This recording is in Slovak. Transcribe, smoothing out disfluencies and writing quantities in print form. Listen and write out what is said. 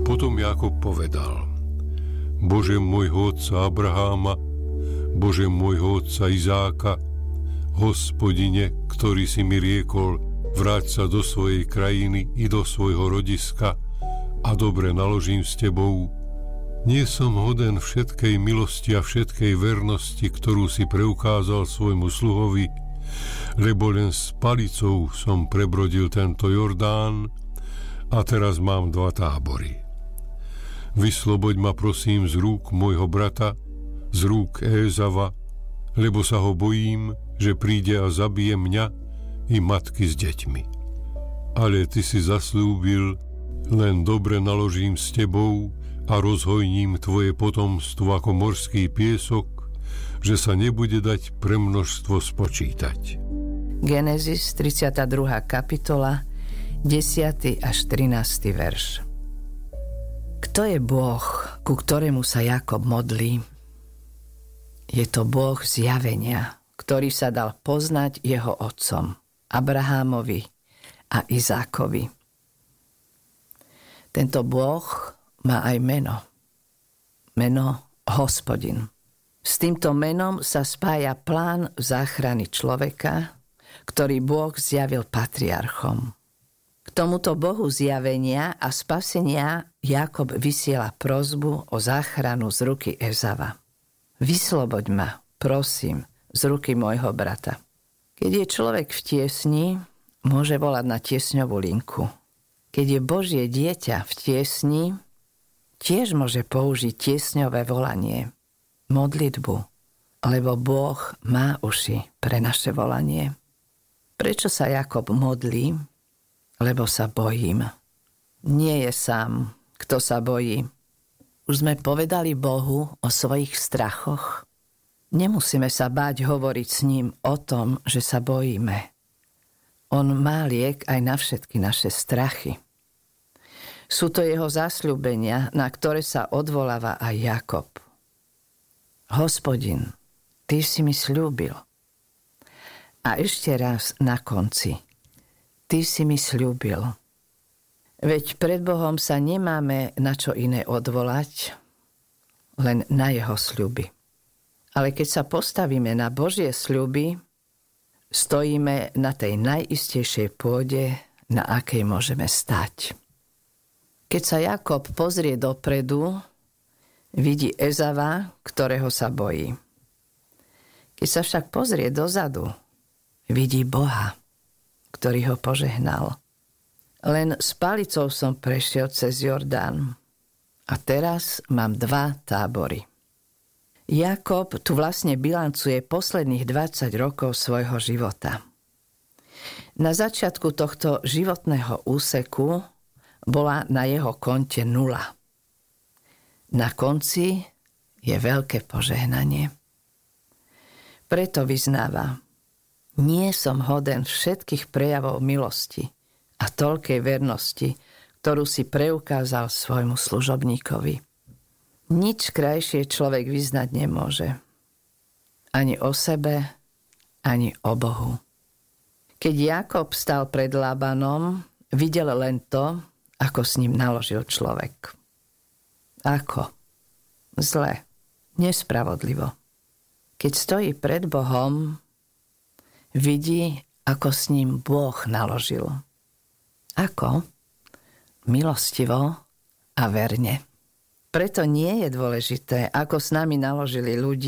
Potom Jákob povedal: Bože môjho otca Abraháma, Bože môjho otca Izáka, Hospodine, ktorý si mi riekol, vráť sa do svojej krajiny i do svojho rodiska a dobre naložím s tebou. Nie som hoden všetkej milosti a všetkej vernosti, ktorú si preukázal svojmu sluhovi, lebo len s palicou som prebrodil tento Jordán a teraz mám 2 tábory. Vysloboď ma prosím z rúk môjho brata, z rúk Ézava, lebo sa ho bojím, že príde a zabije mňa i matky s deťmi. Ale ty si zasľúbil, len dobre naložím s tebou a rozhojním tvoje potomstvo ako morský piesok, že sa nebude dať pre množstvo spočítať. Genesis 32. kapitola 10. až 13. verš. Kto je Boh, ku ktorému sa Jákob modlí? Je to Boh zjavenia, ktorý sa dal poznať jeho otcom, Abrahámovi a Izákovi. Tento Boh má aj meno. Meno Hospodin. S týmto menom sa spája plán záchrany človeka, ktorý Boh zjavil patriarchom. K tomuto Bohu zjavenia a spasenia Jákob vysiela prosbu o záchranu z ruky Ezava. Vysloboď ma, prosím, z ruky môjho brata. Keď je človek v tiesni, môže volať na tiesňovú linku. Keď je Božie dieťa v tiesni, tiež môže použiť tiesňové volanie, modlitbu, lebo Boh má uši pre naše volanie. Prečo sa Jákob modlí? Lebo sa bojím. Nie je sám, kto sa bojí. Už sme povedali Bohu o svojich strachoch. Nemusíme sa báť hovoriť s ním o tom, že sa bojíme. On má liek aj na všetky naše strachy. Sú to jeho zasľúbenia, na ktoré sa odvoláva aj Jákob. Hospodin, ty si mi sľúbil. A ešte raz na konci. Ty si mi sľúbil. Veď pred Bohom sa nemáme na čo iné odvolať, len na jeho sľuby. Ale keď sa postavíme na Božie sľuby, stojíme na tej najistejšej pôde, na akej môžeme stať. Keď sa Jákob pozrie dopredu, vidí Ezava, ktorého sa bojí. Keď sa však pozrie dozadu, vidí Boha, ktorý ho požehnal. Len s palicou som prešiel cez Jordán a teraz mám 2 tábory. Jákob tu vlastne bilancuje posledných 20 rokov svojho života. Na začiatku tohto životného úseku bola na jeho konte 0. Na konci je veľké požehnanie. Preto vyznáva: nie som hoden všetkých prejavov milosti a toľkej vernosti, ktorú si preukázal svojmu služobníkovi. Nič krajšie človek vyznať nemôže. Ani o sebe, ani o Bohu. Keď Jákob stal pred Labanom, videl len to, ako s ním naložil človek. Ako? Zle, nespravodlivo. Keď stojí pred Bohom, vidí, ako s ním Boh naložil. Ako? Milostivo a verne. Preto nie je dôležité, ako s nami naložili ľudia,